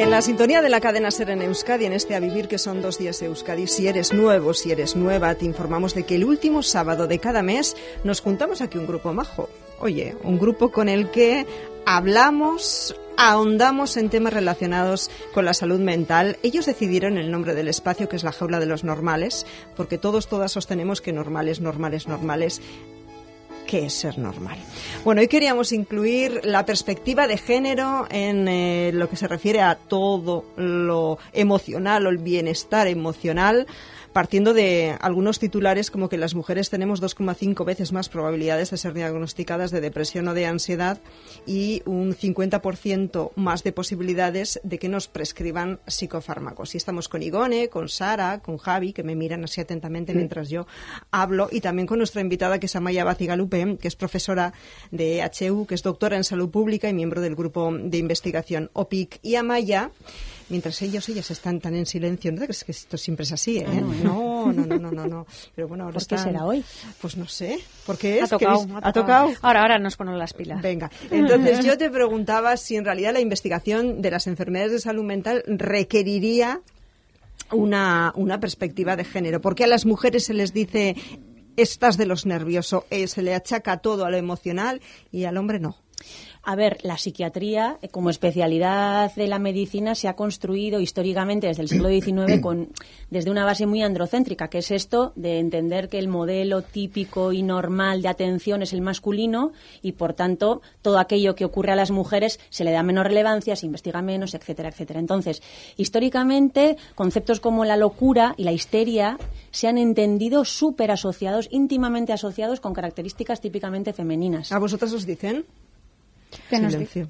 En la sintonía de la cadena SER en Euskadi, en este A Vivir, que son 2 días Euskadi, si eres nuevo, si eres nueva, te informamos de que el último sábado de cada mes nos juntamos aquí un grupo majo. Oye, un grupo con el que hablamos, ahondamos en temas relacionados con la salud mental. Ellos decidieron el nombre del espacio, que es la jaula de los normales, porque todas sostenemos que normales. ¿Qué es ser normal? Bueno, hoy queríamos incluir la perspectiva de género en lo que se refiere a todo lo emocional o el bienestar emocional, partiendo de algunos titulares como que las mujeres tenemos 2,5 veces más probabilidades de ser diagnosticadas de depresión o de ansiedad y un 50% más de posibilidades de que nos prescriban psicofármacos. Y estamos con Igone, con Sara, con Javi, que me miran así atentamente mientras yo hablo, y también con nuestra invitada, que es Amaya Bacigalupe, que es profesora de EHU, que es doctora en salud pública y miembro del grupo de investigación OPIC. Y Amaya, mientras ellas están tan en silencio, ¿no crees que esto siempre es así? No. Pero bueno, ahora ¿por qué será hoy? Pues no sé. ¿Por qué es? Ha tocado. Ahora nos ponemos las pilas. Venga. Entonces yo te preguntaba si en realidad la investigación de las enfermedades de salud mental requeriría una perspectiva de género. ¿Por qué a las mujeres se les dice estás de los nervios o se le achaca todo a lo emocional y al hombre no? A ver, la psiquiatría como especialidad de la medicina se ha construido históricamente desde el siglo XIX desde una base muy androcéntrica, que es esto de entender que el modelo típico y normal de atención es el masculino y, por tanto, todo aquello que ocurre a las mujeres se le da menos relevancia, se investiga menos, etcétera, etcétera. Entonces, históricamente, conceptos como la locura y la histeria se han entendido súper asociados, íntimamente asociados con características típicamente femeninas. ¿A vosotras os dicen? Silencio.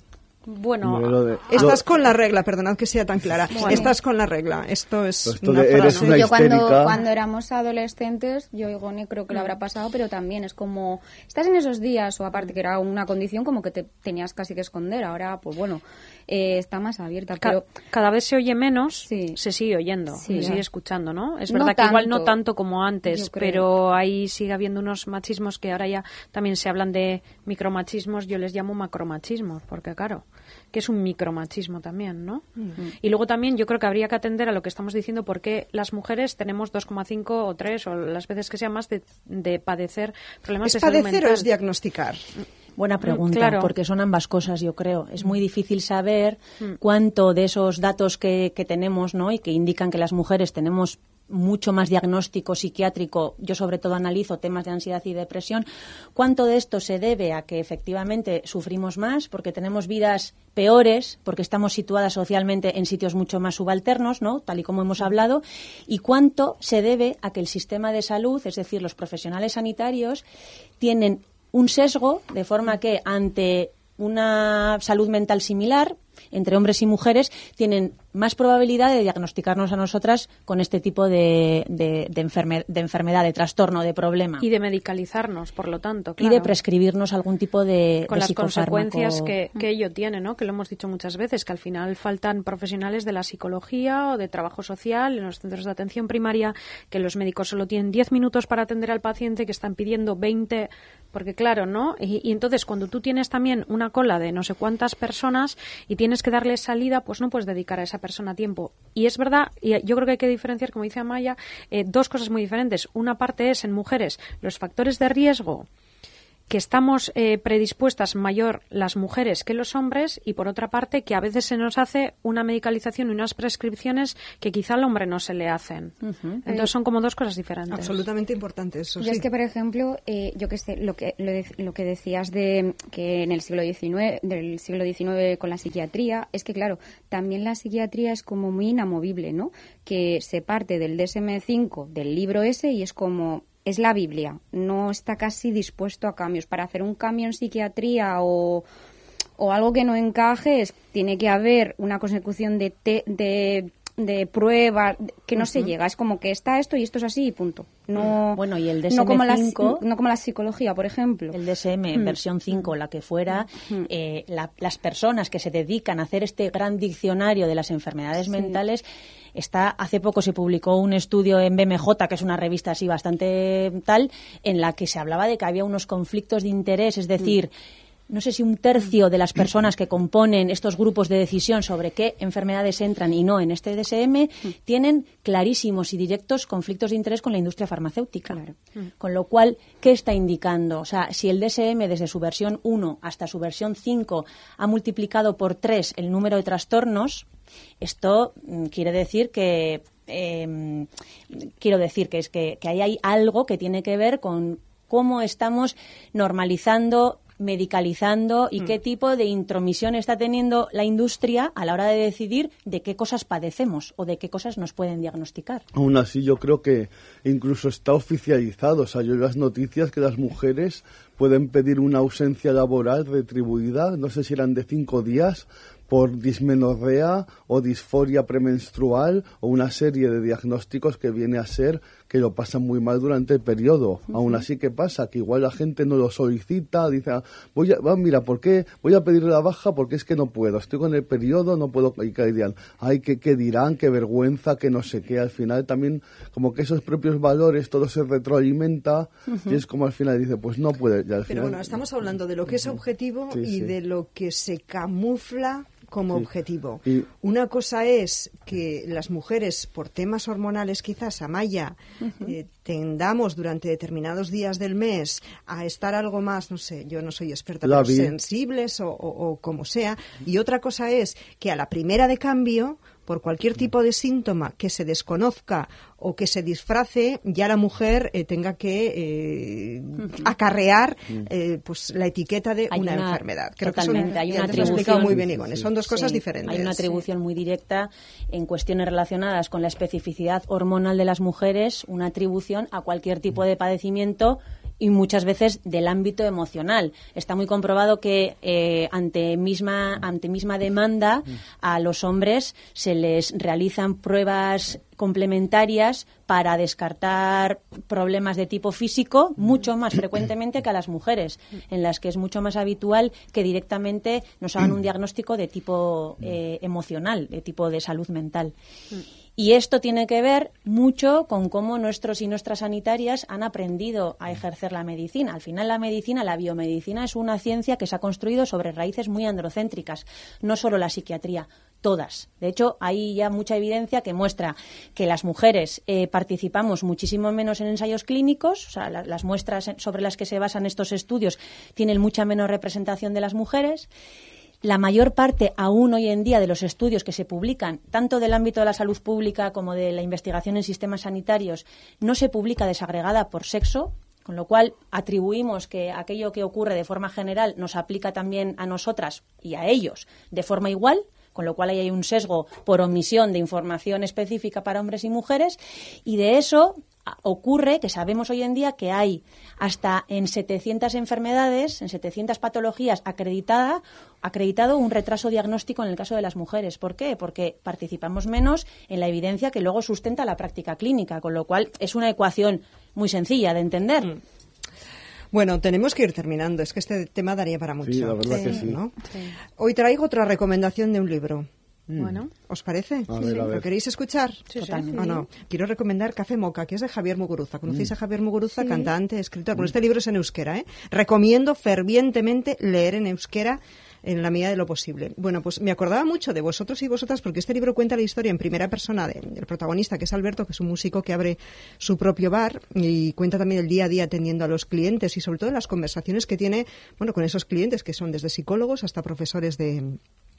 Bueno, estás con la regla, perdonad que sea tan clara. Bueno. Estás con la regla. Esto es una frase. Yo cuando éramos adolescentes, yo Igone creo que lo habrá pasado, pero también es como estás en esos días, o aparte que era una condición como que te tenías casi que esconder. Ahora, pues bueno, está más abierta. Pero cada vez se oye menos, se sigue oyendo, se sigue escuchando, ¿no? Es verdad no que tanto, igual no tanto como antes, pero ahí sigue habiendo unos machismos que ahora ya también se hablan de micromachismos. Yo les llamo macromachismos, porque claro, que es un micromachismo también, ¿no? Uh-huh. Y luego también yo creo que habría que atender a lo que estamos diciendo, porque las mujeres tenemos 2,5 o 3 o las veces que sea más de padecer problemas de salud mental. ¿Es padecer o es diagnosticar? Buena pregunta, porque son ambas cosas, yo creo. Es muy difícil saber cuánto de esos datos que tenemos, ¿no?, y que indican que las mujeres tenemos mucho más diagnóstico psiquiátrico, yo sobre todo analizo temas de ansiedad y depresión, cuánto de esto se debe a que efectivamente sufrimos más porque tenemos vidas peores, porque estamos situadas socialmente en sitios mucho más subalternos, ¿no?, tal y como hemos hablado, y cuánto se debe a que el sistema de salud, es decir, los profesionales sanitarios, tienen un sesgo, de forma que ante una salud mental similar entre hombres y mujeres tienen más probabilidad de diagnosticarnos a nosotras con este tipo de enfermedad, de trastorno, de problema. Y de medicalizarnos, por lo tanto, claro. Y de prescribirnos algún tipo de con las psicofármaco. Consecuencias que ello tiene, ¿no? Que lo hemos dicho muchas veces, que al final faltan profesionales de la psicología o de trabajo social en los centros de atención primaria, que los médicos solo tienen 10 minutos para atender al paciente, que están pidiendo 20, porque claro, ¿no? Y entonces cuando tú tienes también una cola de no sé cuántas personas y tienes que darle salida, pues no puedes dedicar a esa persona tiempo. Y es verdad, y yo creo que hay que diferenciar, como dice Amaya, dos cosas muy diferentes. Una parte es en mujeres los factores de riesgo que estamos predispuestas mayor las mujeres que los hombres, y por otra parte que a veces se nos hace una medicalización y unas prescripciones que quizá al hombre no se le hacen. Uh-huh. Entonces son como dos cosas diferentes. Absolutamente importante eso. Y es que, por ejemplo, yo que sé, lo que decías de que en el siglo XIX con la psiquiatría, es que claro, también la psiquiatría es como muy inamovible, ¿no? Que se parte del DSM-5, del libro ese, y es como es la Biblia, no está casi dispuesto a cambios. Para hacer un cambio en psiquiatría o algo que no encaje, tiene que haber una consecución de pruebas que no se llega. Es como que está esto y esto es así y punto. No, bueno, y el DSM-5, no como la psicología, por ejemplo. El DSM versión 5, la que fuera, las personas que se dedican a hacer este gran diccionario de las enfermedades mentales. Hace poco se publicó un estudio en BMJ, que es una revista así bastante tal, en la que se hablaba de que había unos conflictos de interés, es decir, no sé si un tercio de las personas que componen estos grupos de decisión sobre qué enfermedades entran y no en este DSM tienen clarísimos y directos conflictos de interés con la industria farmacéutica. Claro. Con lo cual, ¿qué está indicando? O sea, si el DSM desde su versión 1 hasta su versión 5 ha multiplicado por 3 el número de trastornos, esto quiere decir que ahí hay algo que tiene que ver con cómo estamos normalizando, medicalizando y qué tipo de intromisión está teniendo la industria a la hora de decidir de qué cosas padecemos o de qué cosas nos pueden diagnosticar. Aún así, yo creo que incluso está oficializado. O sea, yo veo las noticias que las mujeres pueden pedir una ausencia laboral retribuida, no sé si eran de 5 días, por dismenorrea o disforia premenstrual o una serie de diagnósticos que viene a ser que lo pasan muy mal durante el periodo. Aún así, ¿qué pasa? Que igual la gente no lo solicita, dice, mira, ¿por qué voy a pedir la baja? Porque es que no puedo, estoy con el periodo, no puedo, y que dirán, ¿qué dirán? ¿Qué vergüenza? ¿Qué no sé qué? Al final también, como que esos propios valores, todo se retroalimenta, y es como al final dice, pues no puede. Ya al Pero final, bueno, estamos hablando de lo que es objetivo y de lo que se camufla como objetivo. Y una cosa es que las mujeres, por temas hormonales quizás, Amaya, tendamos durante determinados días del mes a estar algo más, no sé, yo no soy experta, pero sensibles o como sea. Y otra cosa es que a la primera de cambio, por cualquier tipo de síntoma que se desconozca o que se disfrace, ya la mujer tenga que acarrear pues la etiqueta de una enfermedad. Creo totalmente. Que hay una atribución muy bien, Ivone. Son dos cosas diferentes. Hay una atribución muy directa en cuestiones relacionadas con la especificidad hormonal de las mujeres, una atribución a cualquier tipo de padecimiento y muchas veces del ámbito emocional. Está muy comprobado que ante misma demanda a los hombres se les realizan pruebas complementarias para descartar problemas de tipo físico mucho más frecuentemente que a las mujeres, en las que es mucho más habitual que directamente nos hagan un diagnóstico de tipo emocional, de tipo de salud mental. Y esto tiene que ver mucho con cómo nuestros y nuestras sanitarias han aprendido a ejercer la medicina. Al final la biomedicina es una ciencia que se ha construido sobre raíces muy androcéntricas, no solo la psiquiatría, todas. De hecho, hay ya mucha evidencia que muestra que las mujeres participamos muchísimo menos en ensayos clínicos, o sea, las muestras sobre las que se basan estos estudios tienen mucha menos representación de las mujeres. La mayor parte, aún hoy en día, de los estudios que se publican, tanto del ámbito de la salud pública como de la investigación en sistemas sanitarios, no se publica desagregada por sexo, con lo cual atribuimos que aquello que ocurre de forma general nos aplica también a nosotras y a ellos de forma igual, con lo cual ahí hay un sesgo por omisión de información específica para hombres y mujeres, y de eso ocurre que sabemos hoy en día que hay hasta en 700 enfermedades, en 700 patologías acreditado un retraso diagnóstico en el caso de las mujeres. ¿Por qué? Porque participamos menos en la evidencia que luego sustenta la práctica clínica, con lo cual es una ecuación muy sencilla de entender. Bueno, tenemos que ir terminando. Es que este tema daría para mucho. Sí, la verdad que sí. ¿No? Sí. Hoy traigo otra recomendación de un libro. Bueno. ¿Os parece? A ver. ¿Lo queréis escuchar? Sí, totalmente. No. Quiero recomendar Café Moca, que es de Javier Muguruza. ¿Conocéis a Javier Muguruza? Cantante, escritor. Bueno, este libro es en euskera, ¿eh? Recomiendo fervientemente leer en euskera en la medida de lo posible. Bueno, pues me acordaba mucho de vosotros y vosotras porque este libro cuenta la historia en primera persona del protagonista, que es Alberto, que es un músico que abre su propio bar y cuenta también el día a día atendiendo a los clientes y sobre todo las conversaciones que tiene, bueno, con esos clientes que son desde psicólogos hasta profesores de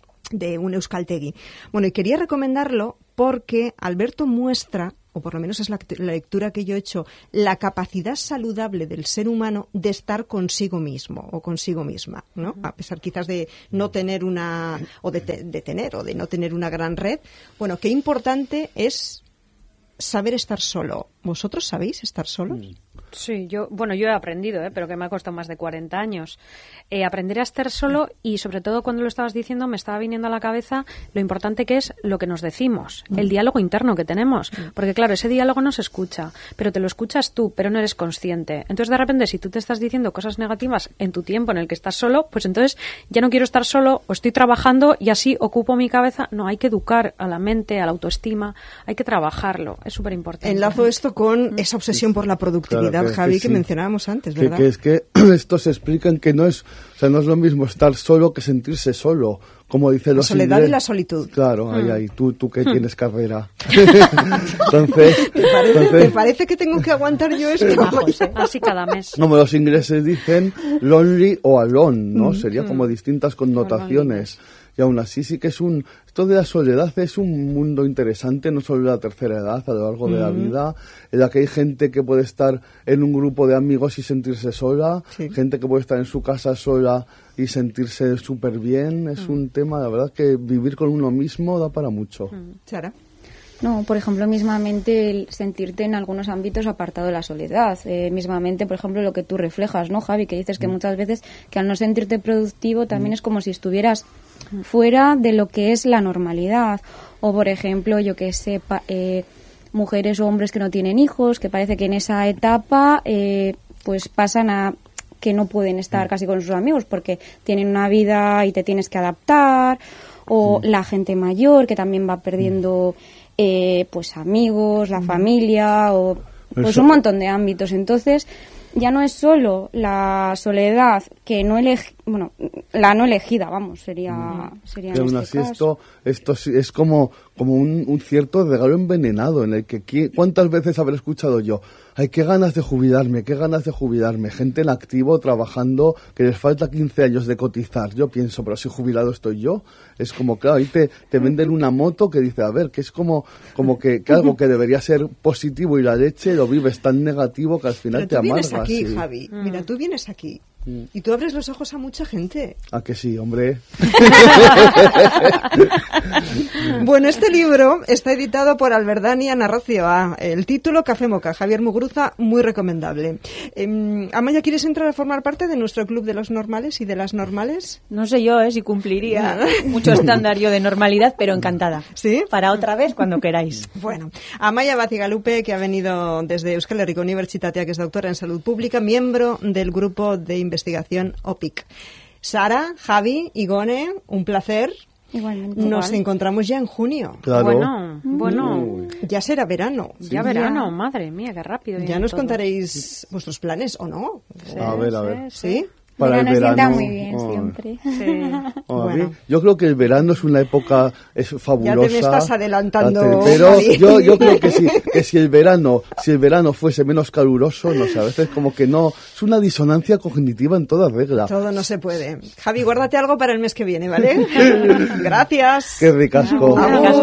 un euskaltegui. Bueno, y quería recomendarlo porque Alberto muestra, o por lo menos es la lectura que yo he hecho, la capacidad saludable del ser humano de estar consigo mismo o consigo misma, ¿no? A pesar quizás de no tener de no tener una gran red. Bueno, qué importante es saber estar solo. ¿Vosotros sabéis estar solos? Sí, yo he aprendido, pero que me ha costado más de 40 años. Aprender a estar solo y, sobre todo, cuando lo estabas diciendo, me estaba viniendo a la cabeza lo importante que es lo que nos decimos, el diálogo interno que tenemos. Porque, claro, ese diálogo no se escucha, pero te lo escuchas tú, pero no eres consciente. Entonces, de repente, si tú te estás diciendo cosas negativas en tu tiempo en el que estás solo, pues entonces ya no quiero estar solo o estoy trabajando y así ocupo mi cabeza. No, hay que educar a la mente, a la autoestima, hay que trabajarlo. Es súper importante. Enlazo esto con esa obsesión por la productividad. social, Javi, que mencionábamos antes, ¿verdad? Que es que estos explican que no es lo mismo estar solo que sentirse solo, como dicen los ingleses. La soledad y la solitud. Claro, ahí, tú que tienes carrera. ¿Te parece que tengo que aguantar yo esto? Así cada mes. Como los ingleses dicen, lonely o alone, ¿no? Sería como distintas connotaciones. Y aún así sí que esto de la soledad es un mundo interesante, no solo en la tercera edad, a lo largo de la vida, en la que hay gente que puede estar en un grupo de amigos y sentirse sola, gente que puede estar en su casa sola y sentirse súper bien. Es un tema, la verdad, que vivir con uno mismo da para mucho. Sara. No, por ejemplo, mismamente el sentirte en algunos ámbitos apartado de la soledad. Mismamente, por ejemplo, lo que tú reflejas, ¿no, Javi? Que dices que muchas veces que al no sentirte productivo también es como si estuvieras fuera de lo que es la normalidad. O, por ejemplo, yo que sé, mujeres o hombres que no tienen hijos, que parece que en esa etapa pues pasan a que no pueden estar casi con sus amigos porque tienen una vida y te tienes que adaptar. O la gente mayor que también va perdiendo pues amigos, la familia o pues un montón de ámbitos. Entonces ya no es solo la soledad que la no elegida, vamos, sería en aún este así caso. Esto es como un cierto regalo envenenado en el que ¿cuántas veces habré escuchado yo? Ay, qué ganas de jubilarme, gente en activo trabajando que les falta 15 años de cotizar. Yo pienso, pero si jubilado estoy yo. Es como, claro, ahí te venden una moto que dice, a ver, que es como que algo que debería ser positivo y la leche lo vives tan negativo que al final te amargas. Tú vienes aquí, Javi, mira, tú vienes aquí y tú abres los ojos a mucha gente. ¿A que sí, hombre? Bueno, este libro está editado por Alberdania Narracio A. El título, Café Moca, Javier Muguruza, muy recomendable. Amaya, ¿quieres entrar a formar parte de nuestro club de los normales y de las normales? No sé yo, si cumpliría mucho estándar yo de normalidad, pero encantada. ¿Sí? Para otra vez, cuando queráis. Bueno, Amaya Bacigalupe, que ha venido desde Euskal Herriko Unibertsitatea, que es doctora en salud pública, miembro del grupo de investigación OPIC. Sara, Javi, Igone, un placer. Igualmente. Nos encontramos ya en junio. Claro. Bueno. Ya será verano. Sí. Ya verano, madre mía, qué rápido. Ya nos contaréis vuestros planes, ¿o no? Sí, a ver. ¿Sí? Para el verano sienta muy bien siempre. Sí. Bueno. Yo creo que el verano es una época fabulosa. Ya te me estás adelantando. Pero yo creo que si el verano fuese menos caluroso, no sé, a veces como que no, es una disonancia cognitiva en toda regla. Todo no se puede. Javi, guárdate algo para el mes que viene, ¿vale? Gracias. Qué ricasco.